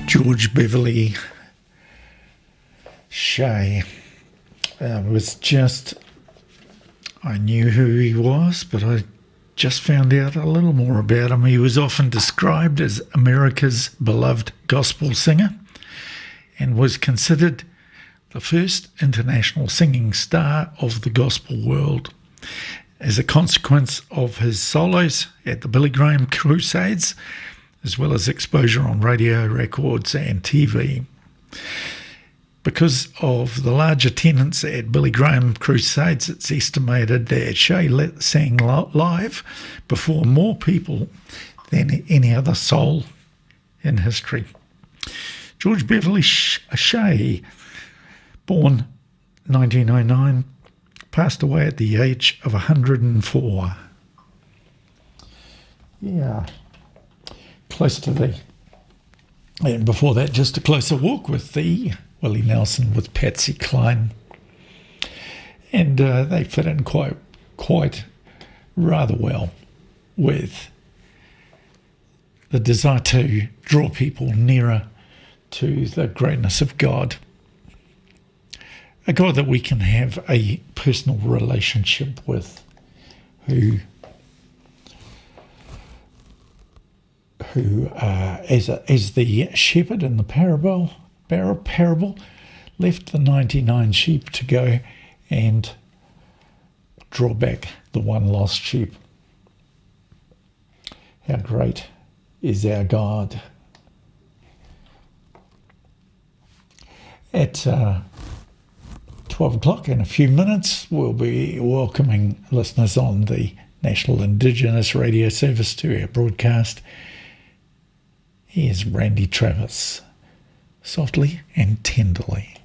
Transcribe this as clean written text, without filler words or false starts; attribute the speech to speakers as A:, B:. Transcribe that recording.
A: George Beverly Shea I knew who he was, but I just found out a little more about him. He was often described as America's beloved gospel singer and was considered the first international singing star of the gospel world. As a consequence of his solos at the Billy Graham Crusades, as well as exposure on radio, records and TV. Because of the large attendance at Billy Graham Crusades, it's estimated that Shea sang live before more people than any other soul in history. George Beverly Shea, born 1909, passed away at the age of 104. Yeah, close to the... And before that, just a closer walk with the Willie Nelson with Patsy Cline. And they fit in quite rather well with the desire to draw people nearer to the greatness of God. A God that we can have a personal relationship with, who as the shepherd in the parable left the 99 sheep to go and draw back the one lost sheep. How great is our God. At 12 o'clock in a few minutes, we'll be welcoming listeners on the National Indigenous Radio Service to our broadcast. Here's Randy Travis, softly and tenderly.